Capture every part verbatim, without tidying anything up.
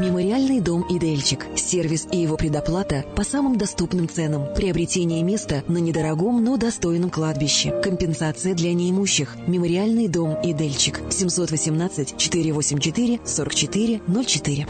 Мемориальный дом «Идельчик». Сервис и его предоплата по самым доступным ценам. Приобретение места на недорогом, но достойном кладбище. Компенсация для неимущих. Мемориальный дом «Идельчик». семьсот восемнадцать четыреста восемьдесят четыре сорок четыре ноль четыре.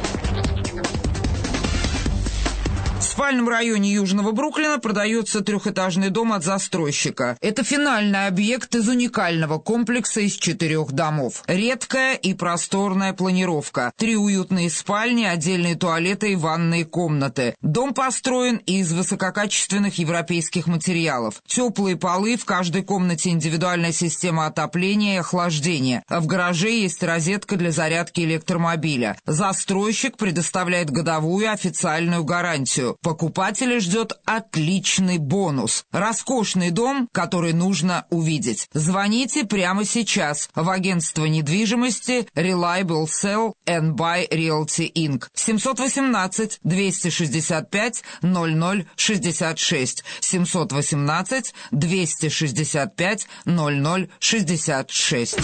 В спальном районе Южного Бруклина продается трехэтажный дом от застройщика. Это финальный объект из уникального комплекса из четырех домов. Редкая и просторная планировка. Три уютные спальни, отдельные туалеты и ванные комнаты. Дом построен из высококачественных европейских материалов. Теплые полы, в каждой комнате индивидуальная система отопления и охлаждения. А в гараже есть розетка для зарядки электромобиля. Застройщик предоставляет годовую официальную гарантию. Покупателя ждет отличный бонус. Роскошный дом, который нужно увидеть. Звоните прямо сейчас в агентство недвижимости Reliable Sell and Buy Realty инкорпорейтед. семьсот восемнадцать двести шестьдесят пять ноль ноль шестьдесят шесть. семьсот восемнадцать двести шестьдесят пять ноль ноль шестьдесят шесть.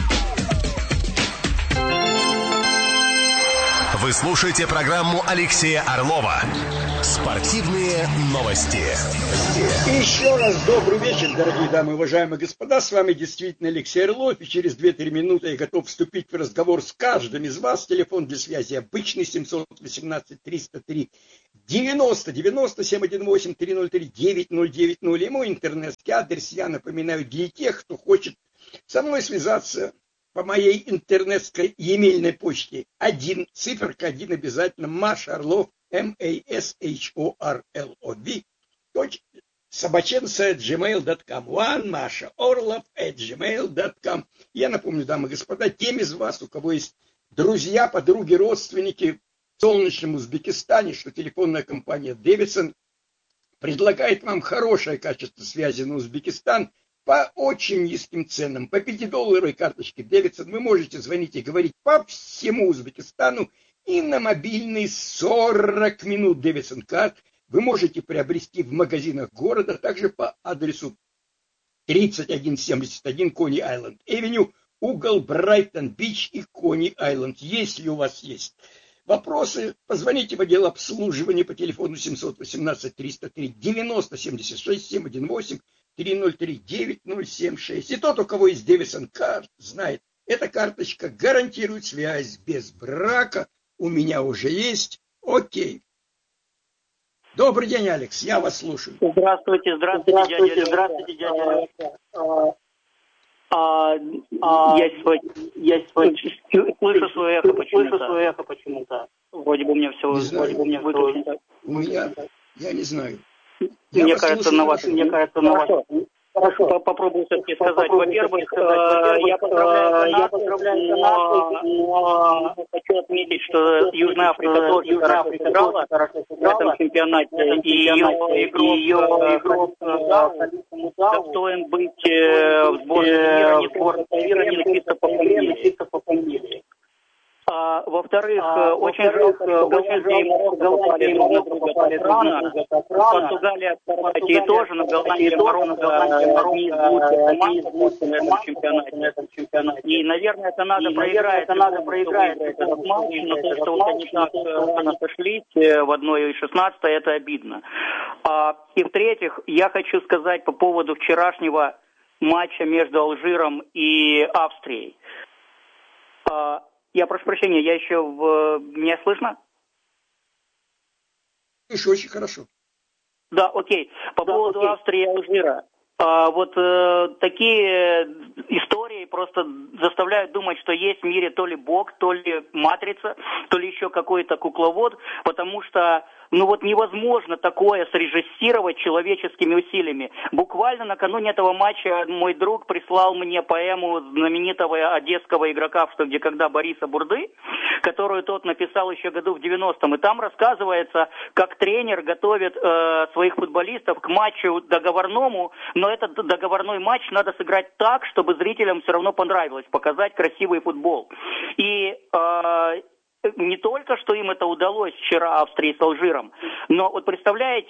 Вы слушаете программу Алексея Орлова «Спортивные новости». Еще раз добрый вечер, дорогие дамы и уважаемые господа. С вами действительно Алексей Орлов. И через две-три минуты я готов вступить в разговор с каждым из вас. Телефон для связи обычный семьсот восемнадцать триста три девяносто девяносто семь один восемь три ноль три девять ноль девять ноль. И мой интернетский адрес, я напоминаю, для тех, кто хочет со мной связаться по моей интернетской e-mailной почте. Один, циферка один обязательно, Маша Орлов, эм эй эс эйч о ар эл о ви, собаченца, джимейл точка ком. One Маша Орлов at джимейл точка ком. Я напомню, дамы и господа, тем из вас, у кого есть друзья, подруги, родственники в солнечном Узбекистане, что телефонная компания Дэвидсон предлагает вам хорошее качество связи на Узбекистан по очень низким ценам. По пятидолларовой карточке Дэвидсон вы можете звонить и говорить по всему Узбекистану, и на мобильный сорок минут Дэвидсон карт вы можете приобрести в магазинах города, также по адресу тридцать один семьдесят один Кони Айленд Эвеню, угол Брайтон-Бич и Кони Айленд. Если у вас есть вопросы, позвоните в отдел обслуживания по телефону семьсот восемнадцать триста три девяносто семьдесят шесть семь один восемь три ноль три девять ноль семь шесть. И тот, у кого есть Дэвидсон карт, знает, эта карточка гарантирует связь без брака. У меня уже есть. Окей. Добрый день, Алекс, я вас слушаю. Здравствуйте, здравствуйте, дядя. Здравствуйте, дядя. А, а, я сегодня, я сегодня слышу свое эхо почему-то. Слышу свое эхо почему-то. Вроде бы у меня все, вроде бы у меня выключено. У меня, я не знаю. Я мне кажется, на вас, мне кажется, на вас. Хорошо. Попробую все-таки сказать. Во-первых, я поздравляю канадцев, но хочу отметить, что Южная Африка тоже хорошо сыграла в этом чемпионате, и ее игрок достоин быть в сборной мира не чисто по фамилии. А, во-вторых, а, очень жалко, Голландия и Марокко попали друг на друга так рано. Португалия, кстати, тоже, но Голландия и Марокко одни из лучших команд на этом чемпионате. И, наверное, это надо проиграть, это надо проиграть этот матч, но то, что вот они так рано сошлись в одной шестнадцатой, это обидно. А, и в-третьих, я хочу сказать по поводу вчерашнего матча между Алжиром и Австрией. А, Я прошу прощения, я еще в... Меня слышно? Слышу, очень хорошо. Да, окей. По да, поводу окей. Австрии и Алжира. А, вот э, такие истории просто заставляют думать, что есть в мире то ли Бог, то ли матрица, то ли еще какой-то кукловод, потому что ну вот невозможно такое срежиссировать человеческими усилиями. Буквально накануне этого матча мой друг прислал мне поэму знаменитого одесского игрока в «Что, где, когда» Бориса Бурды, которую тот написал еще году в девяностом. И там рассказывается, как тренер готовит э, своих футболистов к матчу договорному, но этот договорной матч надо сыграть так, чтобы зрителям все равно понравилось, показать красивый футбол. И э, не только, что им это удалось вчера Австрии с Алжиром, но вот представляете,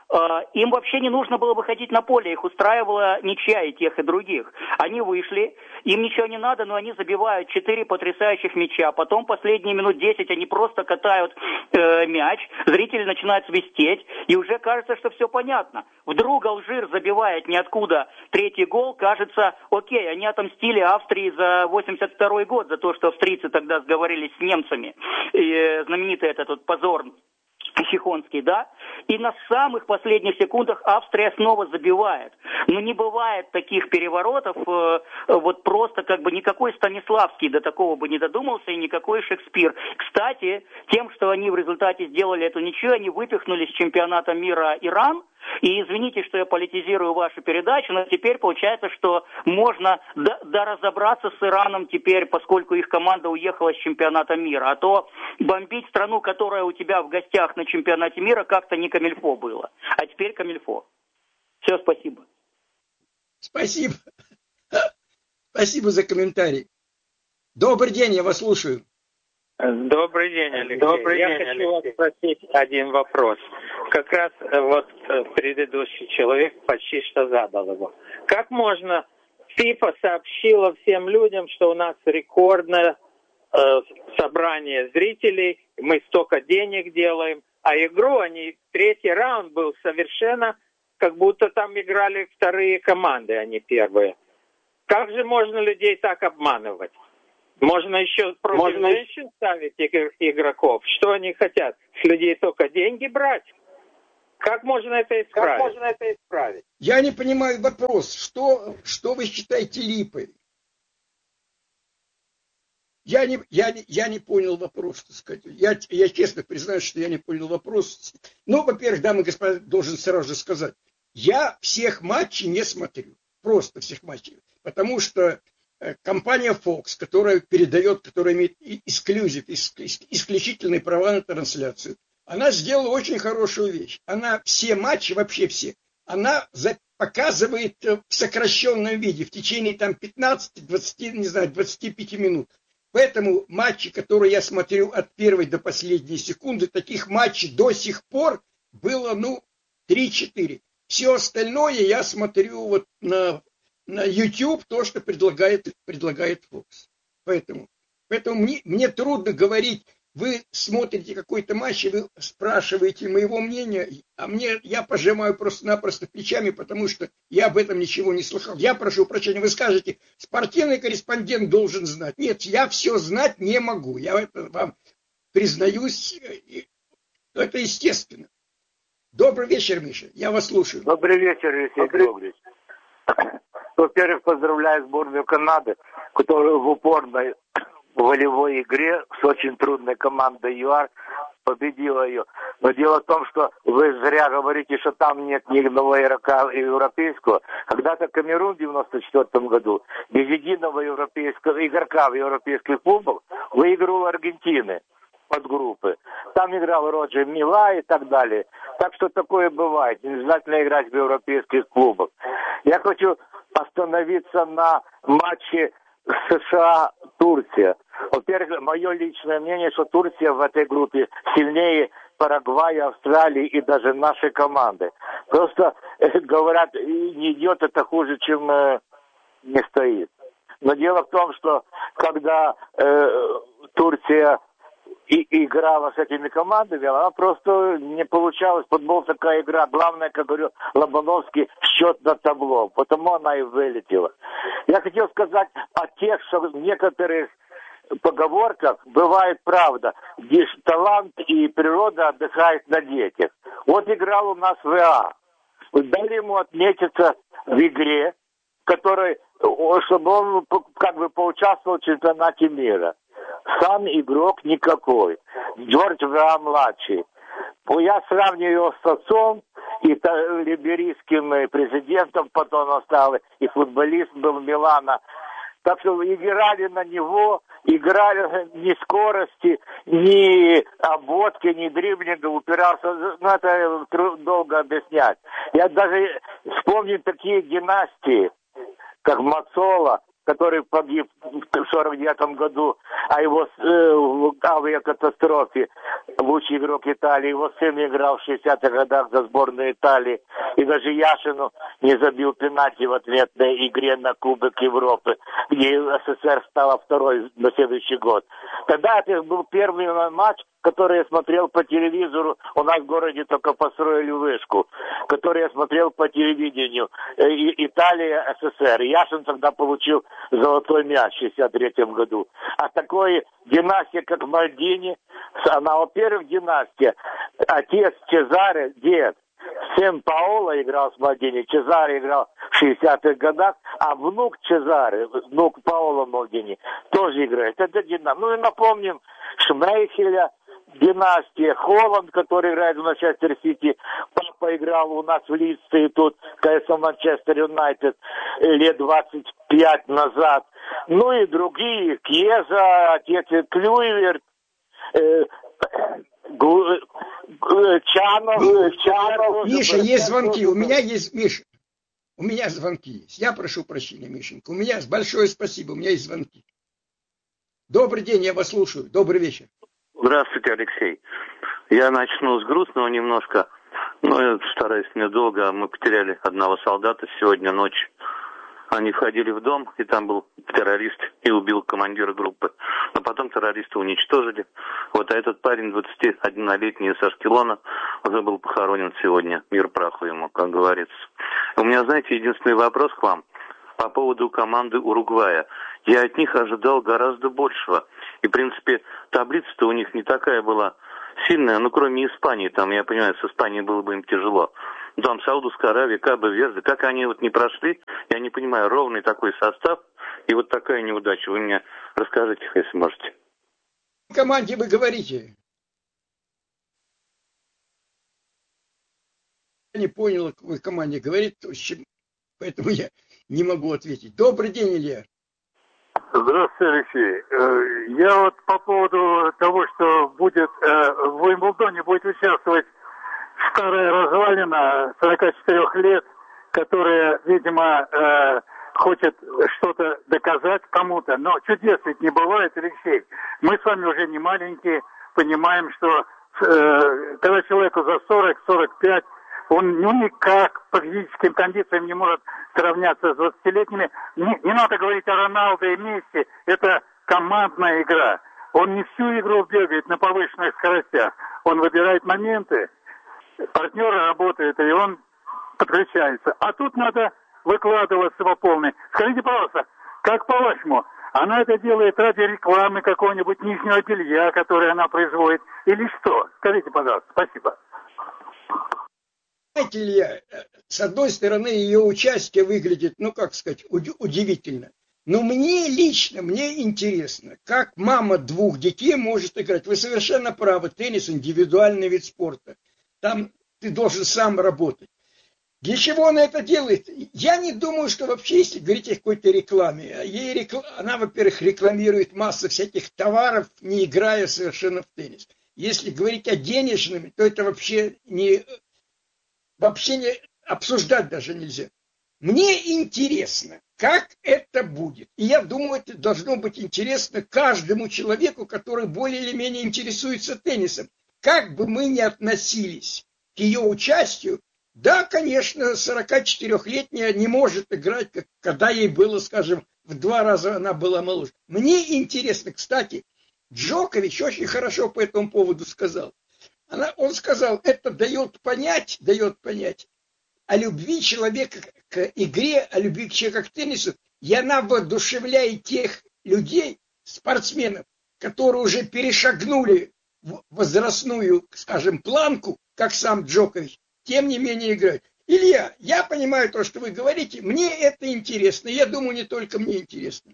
Им вообще не нужно было выходить на поле, их устраивала ничья и тех, и других. Они вышли, им ничего не надо, но они забивают четыре потрясающих мяча. Потом последние минут десять они просто катают э, мяч, зрители начинают свистеть, и уже кажется, что все понятно. Вдруг Алжир забивает ниоткуда третий гол, кажется, окей, они отомстили Австрии за восемьдесят второй год, за то, что австрийцы тогда сговорились с немцами. И, э, знаменитый этот вот позор Хихонский, да, и на самых последних секундах Австрия снова забивает. Но не бывает таких переворотов, э, вот просто как бы никакой Станиславский до такого бы не додумался, и никакой Шекспир. Кстати, тем, что они в результате сделали эту ничью, они выпихнули с чемпионата мира Иран. И извините, что я политизирую вашу передачу, но теперь получается, что можно доразобраться с Ираном теперь, поскольку их команда уехала с чемпионата мира. А то бомбить страну, которая у тебя в гостях на чемпионате мира, как-то не камильфо было. А теперь камильфо. Все, спасибо. Спасибо. Спасибо за комментарий. Добрый день, я вас слушаю. Добрый день, Алексей. Добрый Я день, хочу Алексей. вас спросить один вопрос. Как раз вот предыдущий человек почти что задал его. Как можно... ФИФА сообщила всем людям, что у нас рекордное э, собрание зрителей, мы столько денег делаем, а игру они... Третий раунд был совершенно... Как будто там играли вторые команды, а не первые. Как же можно людей так обманывать? Можно еще против Можно... женщин ставить игроков? Что они хотят? С людей только деньги брать? Как можно это исправить? Как можно это исправить? Я не понимаю вопрос. Что, что вы считаете липой? Я не, я, не, я не понял вопрос, так сказать. Я, я честно признаюсь, что я не понял вопрос. Ну, во-первых, дамы и господа, должен сразу же сказать. Я всех матчей не смотрю. Просто всех матчей. Потому что компания Fox, которая передает, которая имеет эксклюзив, исключительные права на трансляцию, она сделала очень хорошую вещь. Она все матчи, вообще все, она показывает в сокращенном виде в течение там пятнадцати-двадцати, не знаю, двадцати пяти минут. Поэтому матчи, которые я смотрю от первой до последней секунды, таких матчей до сих пор было, ну, три-четыре. Все остальное я смотрю вот на... на YouTube то, что предлагает, предлагает Fox. Поэтому, поэтому мне, мне трудно говорить, вы смотрите какой-то матч, и вы спрашиваете моего мнения, а мне, я пожимаю просто-напросто плечами, потому что я об этом ничего не слыхал. Я прошу прощения, вы скажете, спортивный корреспондент должен знать. Нет, я все знать не могу. Я это вам признаюсь, это естественно. Добрый вечер, Миша, я вас слушаю. Добрый вечер, Алексей Георгиевич. Во-первых, поздравляю сборную Канады, которая в упорной волевой игре с очень трудной командой ЮАР победила ее. Но дело в том, что вы зря говорите, что там нет ни одного игрока европейского. Когда-то Камерун в девяносто четвёртом году без единого европейского игрока в европейских клубах выиграл Аргентины под группы. Там играл Роджер Мила и так далее. Так что такое бывает. Не обязательно играть в европейских клубах. Я хочу остановиться на матче США-Турция. Во-первых, мое личное мнение, что Турция в этой группе сильнее Парагвая, Австралии и даже нашей команды. Просто, э, говорят, не идет это хуже, чем э, не стоит. Но дело в том, что когда э, Турция и играла с этими командами, она просто не получалась. Футбол такая игра. Главное, как говорю, Лобановский, счет на табло. Потому она и вылетела. Я хотел сказать о тех, что в некоторых поговорках бывает правда. Где талант и природа отдыхают на детях. Вот играл у нас ВА. Дали ему отметиться в игре, которой, чтобы он как бы поучаствовал в чемпионате мира. Сам игрок никакой. Джордж Веа младший. Я сравниваю его с отцом и либерийским президентом, потом он стал и футболист был Милана. Так что играли на него, играли ни скорости, ни обводки, ни дриблинга, упирался. Ну, это долго объяснять. Я даже вспомню такие династии, как Мацола, который погиб в сорок девятом году, а его э, в авиакатастрофе. лучший игрок Италии. Его сын играл в шестидесятых годах за сборную Италии. И даже Яшину не забил пенальти в ответной игре на Кубок Европы, где СССР стала второй на следующий год. Тогда это был первый матч, который я смотрел по телевизору. У нас в городе только построили вышку, который я смотрел по телевидению. Италия, СССР. Яшин тогда получил золотой мяч в шестьдесят третьем году. А такой династия, как Мальдини, она, во-первых, династия. Отец Чезаре, дед, сын Паоло играл с Мальдини, Чезаре играл в шестидесятых годах, а внук Чезаре, внук Паоло Мальдини, тоже играет. Это династия. Ну и напомним Шмейхеля, династия, Холланд, который играет в Манчестер Сити. Папа играл у нас в Лидсе и тут, КС Манчестер Юнайтед лет двадцать пять назад. Ну и другие, Кьеза, отец Клюйверт, э, Гу, Чанов, Чанов. Миша, есть звонки. У меня есть, Миша, у меня звонки есть. Я прошу прощения, Мишенька. У меня большое спасибо, у меня есть звонки. Добрый день, я вас слушаю. Добрый вечер. Здравствуйте, Алексей. Я начну с грустного немножко, но я стараюсь недолго. Мы потеряли одного солдата сегодня ночью. Они входили в дом, и там был террорист и убил командира группы. Но потом террориста уничтожили. Вот, а этот парень, двадцатиоднолетний из Ашкелона, уже был похоронен сегодня. Мир праху ему, как говорится. У меня, знаете, единственный вопрос к вам по поводу команды Уругвая. Я от них ожидал гораздо большего. И, в принципе, таблица-то у них не такая была сильная, ну, кроме Испании. Там, я понимаю, с Испанией было бы им тяжело. Там Саудовская Аравия, Кабо Верде, как они вот не прошли, я не понимаю, ровный такой состав и вот такая неудача. Вы мне расскажите, если можете. В команде вы говорите. Я не понял, о какой команде говорит, поэтому я не могу ответить. Добрый день, Илья. Здравствуйте, Алексей. Я вот по поводу того, что будет в Уимблдоне будет участвовать старая развалина сорока четырёх лет, которая, видимо, э, хочет что-то доказать кому-то. Но чудес ведь не бывает, Алексей. Мы с вами уже не маленькие, понимаем, что э, когда человеку за сорок — сорок пять, он ну, никак по физическим кондициям не может сравняться с двадцатилетними. Не, не надо говорить о Роналдо и Месси, это командная игра. Он не всю игру бегает на повышенных скоростях, он выбирает моменты. Партнеры работают, и он подключается. А тут надо выкладываться по полной. Скажите, пожалуйста, как по-вашему, она это делает ради рекламы какого-нибудь нижнего белья, которое она производит, или что? Скажите, пожалуйста. Спасибо. Знаете, Илья, с одной стороны, ее участие выглядит, ну, как сказать, удивительно. Но мне лично, мне интересно, как мама двух детей может играть. Вы совершенно правы, теннис – индивидуальный вид спорта. Там ты должен сам работать. Для чего она это делает? Я не думаю, что вообще, если говорить о какой-то рекламе, ей рекл... она, во-первых, рекламирует массу всяких товаров, не играя совершенно в теннис. Если говорить о денежном, то это вообще не, вообще не обсуждать даже нельзя. Мне интересно, как это будет. И я думаю, это должно быть интересно каждому человеку, который более или менее интересуется теннисом. Как бы мы ни относились к ее участию, да, конечно, сорокачетырёхлетняя не может играть, как когда ей было, скажем, в два раза она была моложе. Мне интересно, кстати, Джокович очень хорошо по этому поводу сказал. Она, он сказал, это дает понять, дает понять о любви человека к игре, о любви человека к теннису, и она воодушевляет тех людей, спортсменов, которые уже перешагнули возрастную, скажем, планку, как сам Джокович, тем не менее играют. Илья, я понимаю то, что вы говорите, мне это интересно, я думаю, не только мне интересно.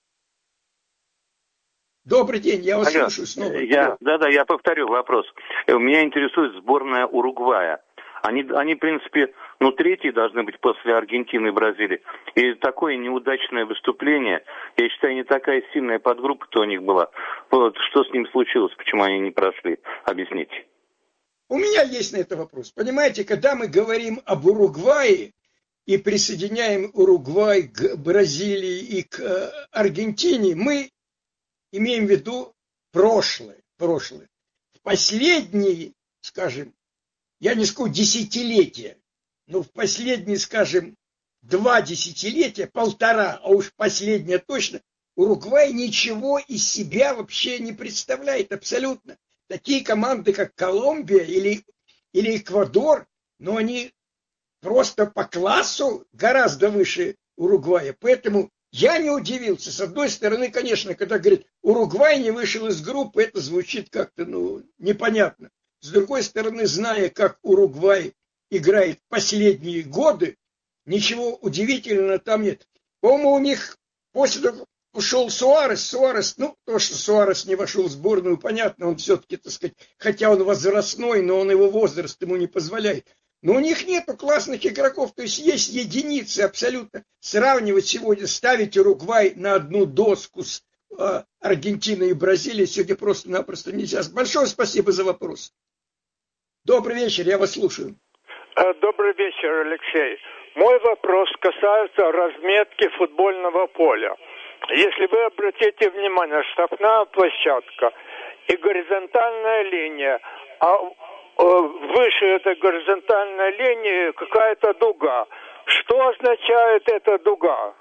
Добрый день, я вас Алло, слушаю снова. Я, да-да, я повторю вопрос. Меня интересует сборная Уругвая. Они, они, в принципе, ну, третьи должны быть после Аргентины и Бразилии. И такое неудачное выступление, я считаю, не такая сильная подгруппа-то у них была. Вот, что с ним случилось, почему они не прошли? Объясните. У меня есть на это вопрос. Понимаете, когда мы говорим об Уругвае и присоединяем Уругвай к Бразилии и к Аргентине, мы имеем в виду прошлое. прошлое. В в последние, скажем, я не скажу десятилетия, но в последние, скажем, два десятилетия, полтора, а уж последнее точно, Уругвай ничего из себя вообще не представляет абсолютно. Такие команды, как Колумбия или, или Эквадор, но они просто по классу гораздо выше Уругвая. Поэтому я не удивился. С одной стороны, конечно, когда говорят, Уругвай не вышел из группы, это звучит как-то ну, непонятно. С другой стороны, зная, как Уругвай играет последние годы, ничего удивительного там нет. По-моему, у них после того, ушел Суарес, Суарес, ну, то, что Суарес не вошел в сборную, понятно, он все-таки, так сказать, хотя он возрастной, но он его возраст ему не позволяет. Но у них нету классных игроков, то есть есть единицы абсолютно. Сравнивать сегодня, ставить Уругвай на одну доску с э, Аргентиной и Бразилией сегодня просто-напросто нельзя. Большое спасибо за вопрос. Добрый вечер, я вас слушаю. Добрый вечер, Алексей. Мой вопрос касается разметки футбольного поля. Если вы обратите внимание, штрафная площадка и горизонтальная линия, а выше этой горизонтальной линии какая-то дуга. Что означает эта дуга?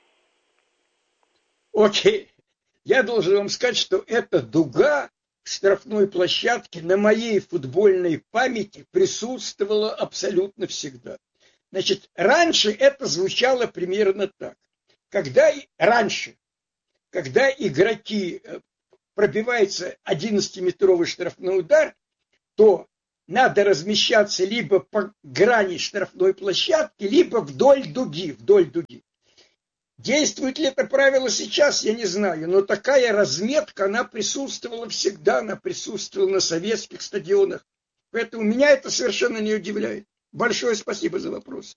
Окей. Я должен вам сказать, что эта дуга в штрафной площадке на моей футбольной памяти присутствовала абсолютно всегда. Значит, раньше это звучало примерно так. Когда раньше, когда игроки пробивается одиннадцатиметровый штрафной удар, то надо размещаться либо по грани штрафной площадки, либо вдоль дуги, вдоль дуги. Действует ли это правило сейчас, я не знаю, но такая разметка, она присутствовала всегда, она присутствовала на советских стадионах. Поэтому меня это совершенно не удивляет. Большое спасибо за вопрос.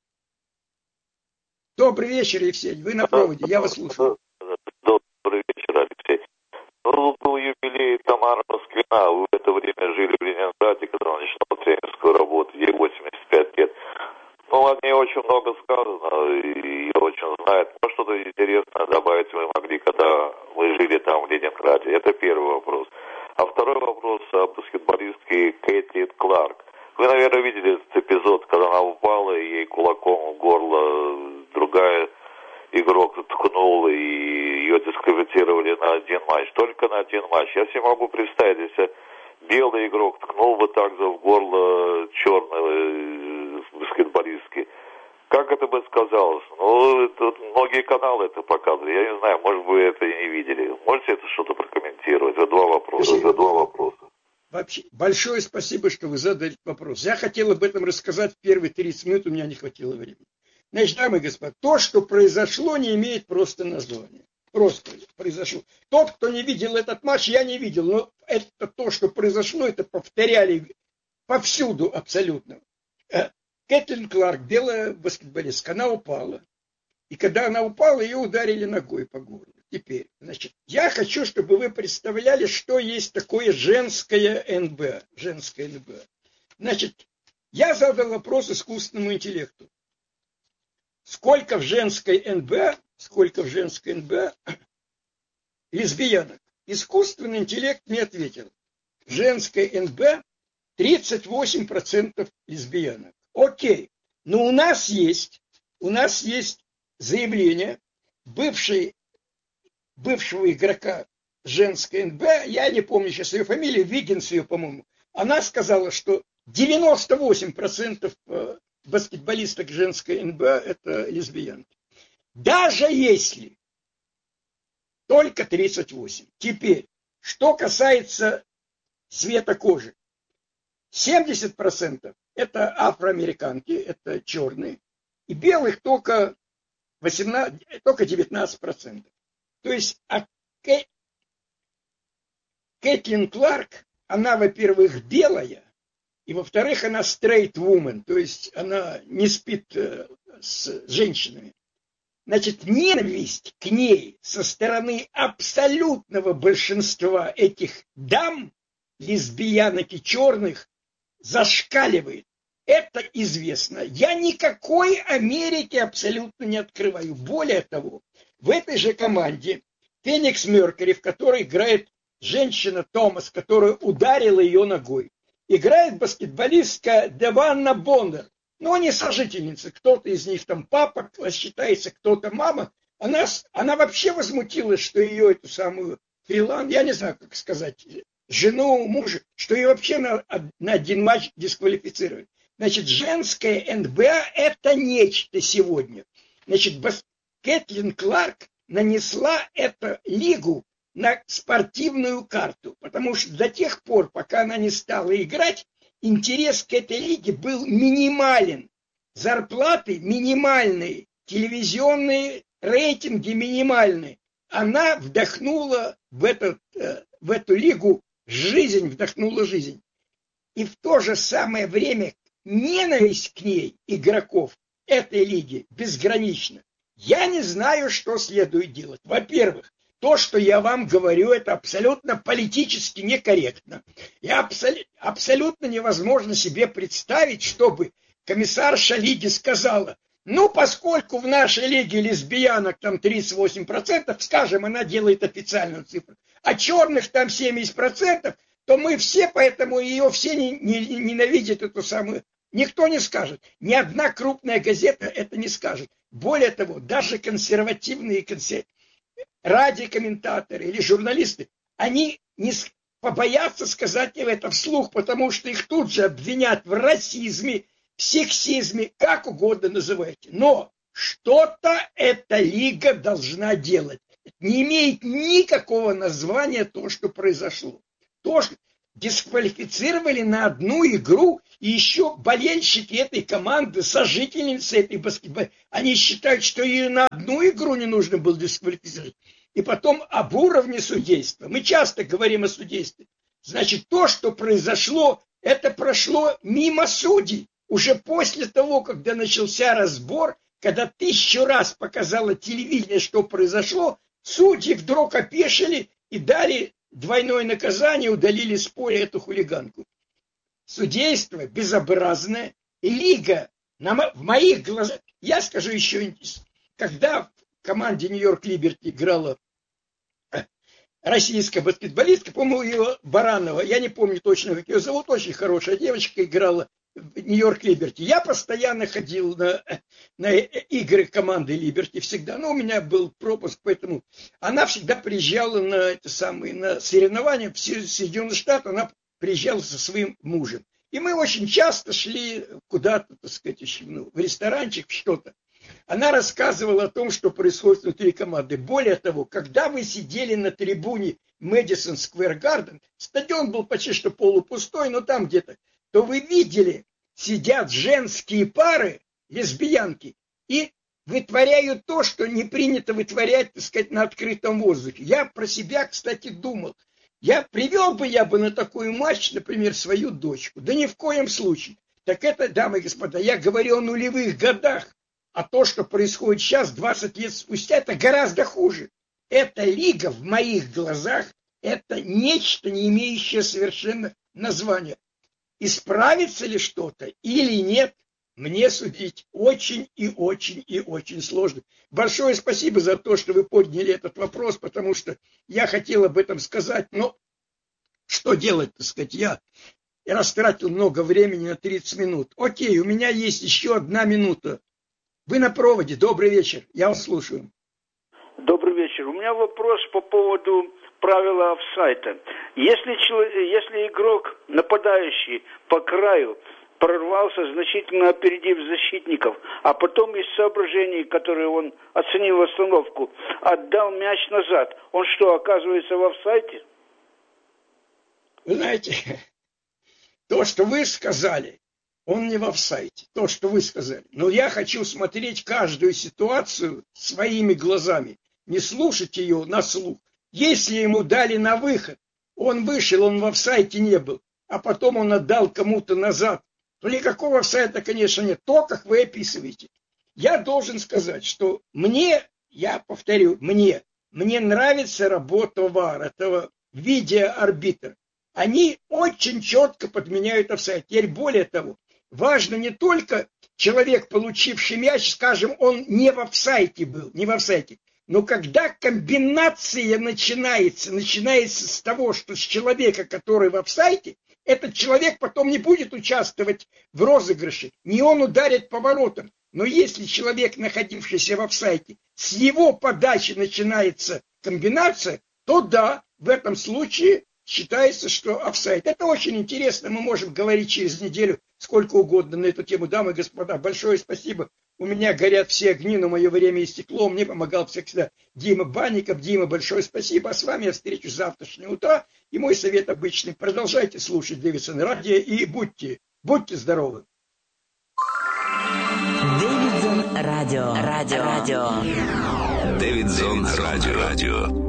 Добрый вечер, Алексей, вы на проводе, я вас слушаю. Добрый вечер, Алексей. Ну, был юбилей Тамары Москвина, вы в это время жили в Ленинграде, когда он начинал тренерскую работу, ей восемьдесят пять лет. Ну, о ней очень много сказано, и ее очень знают. Но что-то интересное добавить вы могли, когда вы жили там в Ленинграде. Это первый вопрос. А второй вопрос о баскетболистке Кэтлин Кларк. Вы, наверное, видели этот эпизод, когда она упала, и ей кулаком в горло другая игрок ткнул, и ее дисквалифицировали на один матч. Только на один матч. Я себе могу представить, если белый игрок ткнул бы так за в горло черного баскетболистки. Как это бы сказалось? Ну, это, многие каналы это показывали. Я не знаю, может, вы это и не видели. Можете это что-то прокомментировать? За два вопроса. За два вопроса. Вообще, большое спасибо, что вы задали этот вопрос. Я хотел об этом рассказать в первые тридцать минут, у меня не хватило времени. Значит, дамы и господа, то, что произошло, не имеет просто названия. Просто произошло. Тот, кто не видел этот матч, я не видел, но это то, что произошло, это повторяли повсюду абсолютно. Кэтлин Кларк, белая баскетболистка, она упала. И когда она упала, ее ударили ногой по горлу. Теперь, значит, я хочу, чтобы вы представляли, что есть такое женское эн бэ а. Женское эн бэ а. Значит, я задал вопрос искусственному интеллекту. Сколько в женской эн бэ а, сколько в женской эн бэ а лесбиянок? Искусственный интеллект мне ответил. В женской эн бэ а тридцать восемь процентов лесбиянок. Окей, но у нас есть, у нас есть заявление бывшей, бывшего игрока женской эн бэ а, я не помню сейчас ее фамилию, Виггинс ее, по-моему, она сказала, что девяносто восемь процентов баскетболисток женской эн бэ а это лесбиянки. Даже если только тридцать восемь. Теперь, что касается цвета кожи. семьдесят процентов это афроамериканки, это черные. И белых только, восемнадцать, только девятнадцать процентов. То есть а Кэ... Кэтлин Кларк, она, во-первых, белая, и, во-вторых, она straight woman, то есть она не спит э, с женщинами. Значит, ненависть к ней со стороны абсолютного большинства этих дам, лесбиянок и черных, зашкаливает. Это известно. Я никакой Америки абсолютно не открываю. Более того, в этой же команде Феникс Меркьюри, в которой играет женщина Томас, которая ударила ее ногой. Играет баскетболистка Деванна Боннер. Но они сожительницы. Кто-то из них там папа считается, кто-то мама. Она, она вообще возмутилась, что ее эту самую Фриланд, я не знаю, как сказать, жену, мужа, что ее вообще на, на один матч дисквалифицировали. Значит, женская эн бэ а это нечто сегодня. Значит, Кэтлин Кларк нанесла эту лигу на спортивную карту, потому что до тех пор, пока она не стала играть, интерес к этой лиге был минимален. Зарплаты минимальные, телевизионные рейтинги минимальные. Она вдохнула в, этот, в эту лигу жизнь, вдохнула жизнь. И в то же самое время ненависть к ней игроков этой лиги безгранична. Я не знаю, что следует делать. Во-первых, то, что я вам говорю, это абсолютно политически некорректно. И абсол- абсолютно невозможно себе представить, чтобы комиссарша лиги сказала, ну, поскольку в нашей лиге лесбиянок там тридцать восемь процентов, скажем, она делает официальную цифру, а черных там семьдесят процентов, то мы все, поэтому ее все не, не, ненавидят эту самую. Никто не скажет. Ни одна крупная газета это не скажет. Более того, даже консервативные консер... радиокомментаторы или журналисты, они не побоятся сказать это вслух, потому что их тут же обвинят в расизме, в сексизме, как угодно называйте. Но что-то эта лига должна делать. Не имеет никакого названия то, что произошло. То, что дисквалифицировали на одну игру, и еще болельщики этой команды, сожительницы этой баскетбольной, они считают, что ее на одну игру не нужно было дисквалифицировать. И потом об уровне судейства. Мы часто говорим о судействе. Значит, то, что произошло, это прошло мимо судей. Уже после того, когда начался разбор, когда тысячу раз показало телевидение, что произошло, судьи вдруг опешили и дали двойное наказание, удалили с поля эту хулиганку. Судейство безобразное. И лига, на, в моих глазах, я скажу еще, когда в команде Нью-Йорк Либерти играла российская баскетболистка, по-моему, ее Баранова, я не помню точно, как ее зовут, очень хорошая девочка, играла в Нью-Йорк Либерти. Я постоянно ходил на, на игры команды Либерти всегда. Но у меня был пропуск, поэтому она всегда приезжала на, это самое, на соревнования в Соединенные Штаты. Она приезжала со своим мужем. И мы очень часто шли куда-то, так сказать, ну, в ресторанчик, в что-то. Она рассказывала о том, что происходит внутри команды. Более того, когда вы сидели на трибуне Мэдисон Сквер Гарден, стадион был почти что полупустой, но там где-то, то вы видели, сидят женские пары, лесбиянки, и вытворяют то, что не принято вытворять, так сказать, на открытом воздухе. Я про себя, кстати, думал. Я привел бы я бы на такой матч, например, свою дочку. Да ни в коем случае. Так это, дамы и господа, я говорю о нулевых годах. А то, что происходит сейчас, двадцать лет спустя, это гораздо хуже. Эта лига в моих глазах, это нечто, не имеющее совершенно названия. Исправится ли что-то или нет, мне судить очень и очень и очень сложно. Большое спасибо за то, что вы подняли этот вопрос, потому что я хотел об этом сказать, но что делать, так сказать, я растратил много времени на тридцать минут. Окей, у меня есть еще одна минута. Вы на проводе, добрый вечер, я вас слушаю. Добрый вечер. У меня вопрос по поводу правила офсайда. Если, если игрок, нападающий по краю, прорвался, значительно опередив защитников, а потом из соображений, которые он оценил остановку, отдал мяч назад, он что, оказывается в офсайде? Вы знаете, то, что вы сказали, он не в офсайде, то, что вы сказали. Но я хочу смотреть каждую ситуацию своими глазами, не слушать ее на слух. Если ему дали на выход, он вышел, он в офсайде не был, а потом он отдал кому-то назад, то никакого офсайда, конечно, нет. То, как вы описываете. Я должен сказать, что мне, я повторю, мне, мне нравится работа ВАР, этого видеоарбитра. Они очень четко подменяют офсайд. Теперь более того, важно не только человек, получивший мяч, скажем, он не в офсайде был, не в офсайде. Но когда комбинация начинается, начинается с того, что с человека, который в офсайде, этот человек потом не будет участвовать в розыгрыше, не он ударит по воротам. Но если человек, находившийся в офсайде, с его подачи начинается комбинация, то да, в этом случае считается, что офсайд. Это очень интересно, мы можем говорить через неделю сколько угодно на эту тему. Дамы и господа, большое спасибо. У меня горят все огни, но мое время истекло. Мне помогал всегда Дима Банников. Дима, большое спасибо. А с вами я встречусь завтрашнего утра. И мой совет обычный. Продолжайте слушать Дэвидсон радио и будьте, будьте здоровы. Дэвидсон радио. Радио. Радио. Дэвидсон радио. Радио.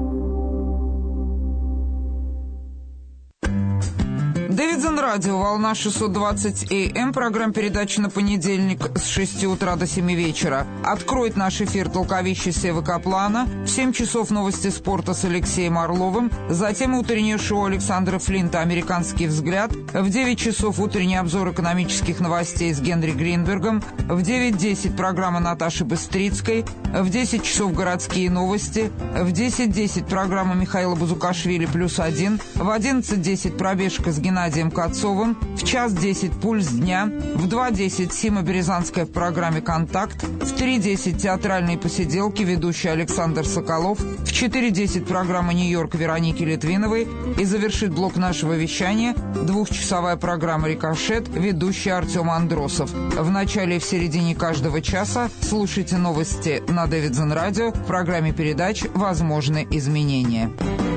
Дэвидсон радио, волна шестьсот двадцать эй эм, программа передачи на понедельник с шести утра до семи вечера. Откроет наш эфир толковище Севы Каплана, в семь часов новости спорта с Алексеем Орловым, затем утреннее шоу Александра Флинта «Американский взгляд», в девять часов утренний обзор экономических новостей с Генри Гринбергом, в девять десять программа Наташи Быстрицкой, в десять часов городские новости, в десять десять программа Михаила Бузукашвили «Плюс один», в одиннадцать десять пробежка с Геннадием Геннадием Кацовым, в час десять «Пульс дня», в два десять Сима Березанская в программе «Контакт», в три десять театральные посиделки, ведущий Александр Соколов, в четыре десять программа «Нью-Йорк» Вероники Литвиновой и завершит блок нашего вещания двухчасовая программа «Рикошет», ведущий Артем Андросов. В начале и в середине каждого часа слушайте новости на Дэвидсон радио в программе передач «Возможны изменения».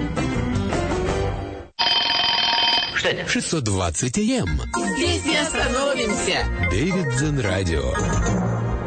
Что это? шестьсот двадцать эй эм. Здесь не остановимся. Дэвидсон радио.